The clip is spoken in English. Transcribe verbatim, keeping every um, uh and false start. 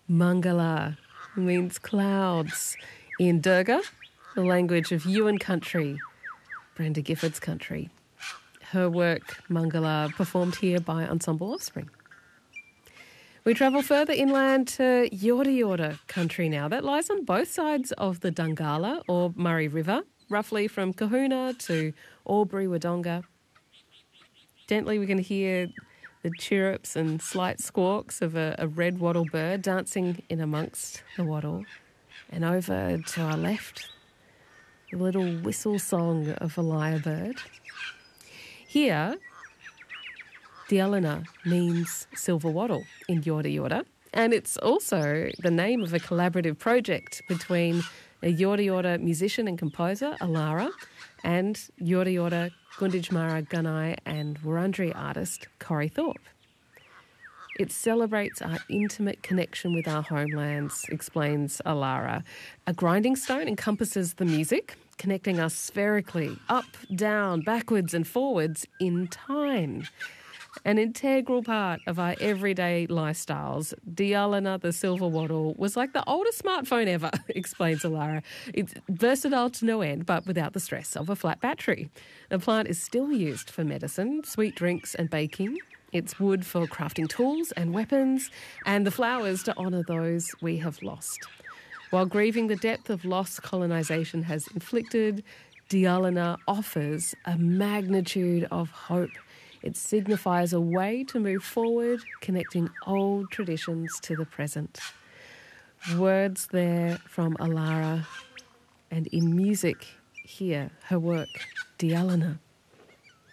Mangala means clouds in Durga, the language of Yuin country, Brenda Gifford's country. Her work, Mangala, performed here by Ensemble Offspring. We travel further inland to Yorta Yorta country now. That lies on both sides of the Dungala or Murray River, roughly from Kahuna to Albury Wodonga. Gently we can hear the chirrups and slight squawks of a, a red wattle bird dancing in amongst the wattle. And over to our left, the little whistle song of a lyrebird. Here, Dialana means silver wattle in Yorta Yorta, and it's also the name of a collaborative project between a Yorta Yorta musician and composer, Alara, and Yorta Yorta Gunditjmara Gunai and Wurundjeri artist, Corrie Thorpe. It celebrates our intimate connection with our homelands, explains Alara. A grinding stone encompasses the music, connecting us spherically, up, down, backwards and forwards in time. An integral part of our everyday lifestyles, Dialana the silver wattle was like the oldest smartphone ever, explains Alara. It's versatile to no end, but without the stress of a flat battery. The plant is still used for medicine, sweet drinks and baking. It's wood for crafting tools and weapons, and the flowers to honour those we have lost. While grieving the depth of loss colonisation has inflicted, Dialana offers a magnitude of hope. It signifies a way to move forward, connecting old traditions to the present. Words there from Alara, and in music, here, her work, Dialana.